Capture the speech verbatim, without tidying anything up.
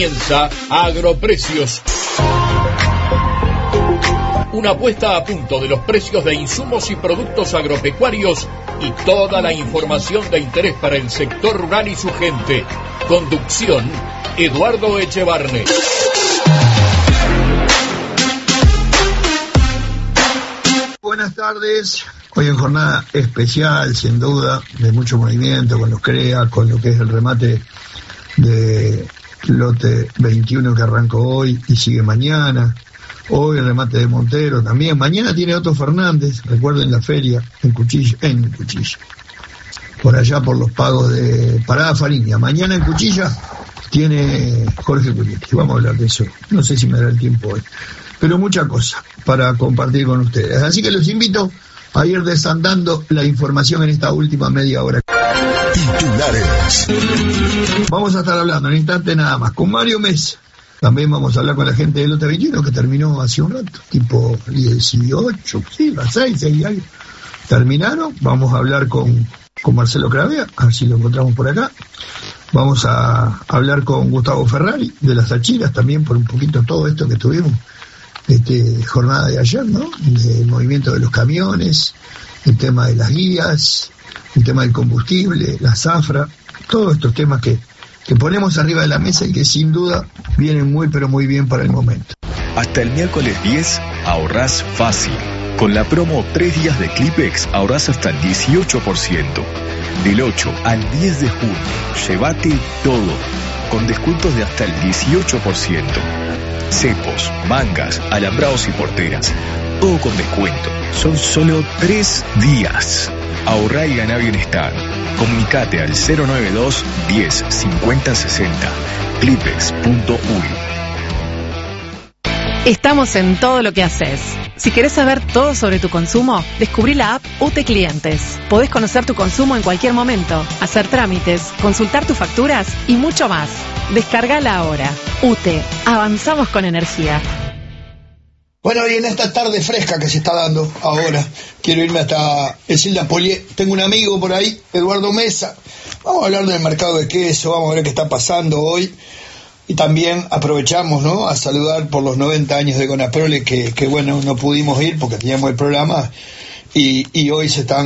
Comienza Agroprecios. Una puesta a punto de los precios de insumos y productos agropecuarios y toda la información de interés para el sector rural y su gente. Conducción, Eduardo Echevarne. Buenas tardes. Hoy en jornada especial, sin duda, de mucho movimiento con los CREA, con lo que es el remate de lote veintiuno que arrancó hoy y sigue mañana. Hoy el remate de Montero también. Mañana tiene Otto Fernández, recuerden la feria en Cuchilla, en Cuchilla, por allá por los pagos de Parada Fariña. Mañana en Cuchilla tiene Jorge Cunietti. Vamos a hablar de eso. No sé si me dará el tiempo hoy, pero mucha cosa para compartir con ustedes. Así que los invito a ir desandando la información en esta última media hora. Titulares. Vamos a estar hablando en un instante nada más con Mario Mesa. También vamos a hablar con la gente del lote veintiuno que terminó hace un rato, tipo dieciocho, sí, las seis, seis años. Terminaron. Vamos a hablar con, con Marcelo Cravea, a ver si lo encontramos por acá. Vamos a hablar con Gustavo Ferrari de las Achiras también por un poquito todo esto que tuvimos. Este, jornada de ayer, ¿no? El movimiento de los camiones, el tema de las guías, el tema del combustible, la zafra, todos estos temas que, que ponemos arriba de la mesa y que sin duda vienen muy pero muy bien para el momento. Hasta el miércoles diez ahorrás fácil. Con la promo tres días de Clipex ahorrás hasta el dieciocho por ciento. Del ocho al diez de junio, llévate todo, con descuentos de hasta el dieciocho por ciento. Cepos, mangas, alambrados y porteras, todo con descuento. Son solo tres días. Ahorrá y ganá bienestar. Comunicate al cero noventa y dos, diez, cincuenta, sesenta. Clipex punto uy. Estamos en todo lo que haces. Si querés saber todo sobre tu consumo, descubrí la app U T E Clientes. Podés conocer tu consumo en cualquier momento, hacer trámites, consultar tus facturas y mucho más. Descargala ahora. U T E. Avanzamos con energía. Bueno, y en esta tarde fresca que se está dando ahora, quiero irme hasta Esilda Polié. Tengo un amigo por ahí, Eduardo Mesa. Vamos a hablar del mercado de queso, vamos a ver qué está pasando hoy. Y también aprovechamos, ¿no?, a saludar por los noventa años de Conaprole, que, que bueno, no pudimos ir porque teníamos el programa y, y hoy se están